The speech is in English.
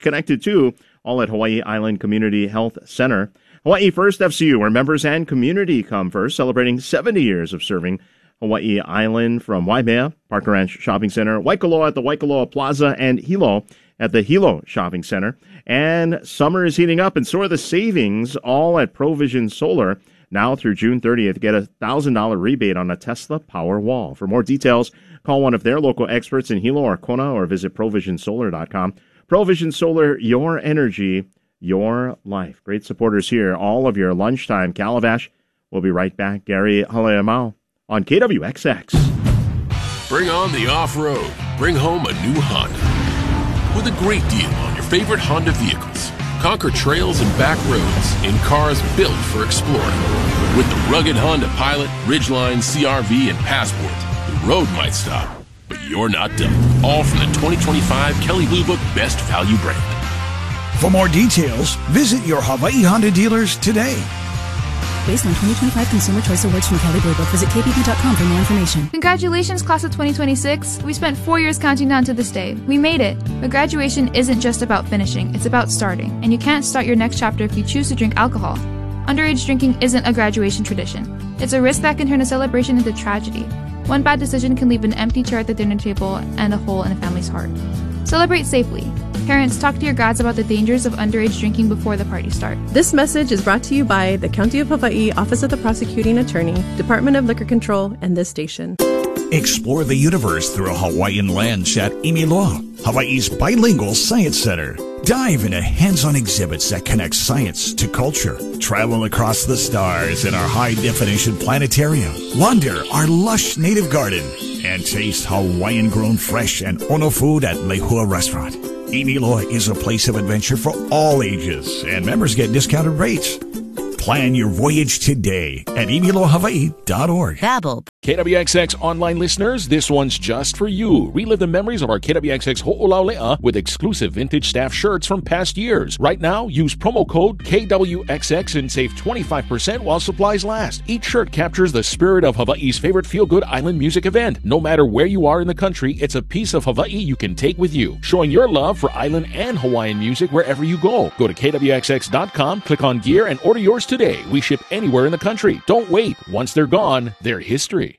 connected to, all at Hawaii Island Community Health Center. Hawaii First FCU, where members and community come first, celebrating 70 years of serving Hawaii Island, from Waimea, Park Ranch Shopping Center, Waikoloa at the Waikoloa Plaza, and Hilo at the Hilo Shopping Center. And summer is heating up, and so are the savings, all at Provision Solar. Now through June 30th, get a $1,000 rebate on a Tesla Powerwall. For more details, call one of their local experts in Hilo or Kona, or visit provisionsolar.com. Provision Solar, your energy, your life. Great supporters here. All of your lunchtime Calabash. We'll be right back. Gary Haleamau on KWXX. Bring on the off-road. Bring home a new Honda with a great deal on your favorite Honda vehicles. Conquer trails and back roads in cars built for exploring. With the rugged Honda Pilot, Ridgeline, CR-V, and Passport, the road might stop, but you're not done. All from the 2025 Kelley Blue Book Best Value brand. For more details, visit your Hawaii Honda dealers today. Based on 2025 Consumer Choice Awards from Kelley Blue Book, visit kbb.com for more information. Congratulations, class of 2026. We spent 4 years counting down to this day. We made it. But graduation isn't just about finishing, it's about starting. And you can't start your next chapter if you choose to drink alcohol. Underage drinking isn't a graduation tradition. It's a risk that can turn a celebration into tragedy. One bad decision can leave an empty chair at the dinner table and a hole in a family's heart. Celebrate safely. Parents, talk to your grads about the dangers of underage drinking before the party starts. This message is brought to you by the County of Hawaii Office of the Prosecuting Attorney, Department of Liquor Control, and this station. Explore the universe through a Hawaiian lens at Imiloa, Hawaii's bilingual science center. Dive into hands-on exhibits that connect science to culture. Travel across the stars in our high-definition planetarium. Wander our lush native garden. And taste Hawaiian-grown fresh and ono food at Lehua Restaurant. Imiloa is a place of adventure for all ages, and members get discounted rates. Plan your voyage today at imiloahawaii.org. Babble. KWXX online listeners, this one's just for you. Relive the memories of our KWXX Ho'olaulea with exclusive vintage staff shirts from past years. Right now, use promo code KWXX and save 25% while supplies last. Each shirt captures the spirit of Hawaii's favorite feel-good island music event. No matter where you are in the country, it's a piece of Hawaii you can take with you, showing your love for island and Hawaiian music wherever you go. Go to KWXX.com, click on gear, and order yours today. We ship anywhere in the country. Don't wait. Once they're gone, they're history.